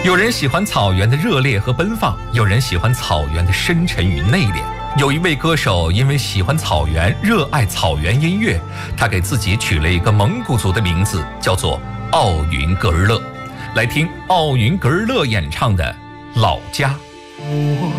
有人喜欢草原的热烈和奔放，有人喜欢草原的深沉与内敛。有一位歌手因为喜欢草原，热爱草原音乐，他给自己取了一个蒙古族的名字，叫做奥云格尔勒。来听奥云格尔勒演唱的《老家》。